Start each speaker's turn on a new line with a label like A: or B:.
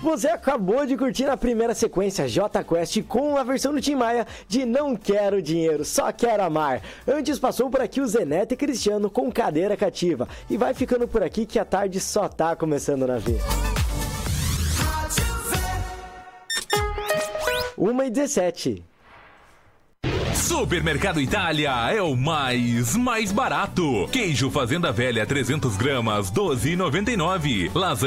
A: Você acabou de curtir na primeira sequência Jota Quest com a versão do Tim Maia de Não Quero Dinheiro, Só Quero Amar. Antes passou por aqui o Zeneto e Cristiano com Cadeira Cativa. E vai ficando por aqui que a tarde só tá começando na V. 1h17.
B: Supermercado Itália é o mais barato. Queijo Fazenda Velha 300 gramas, 12,99.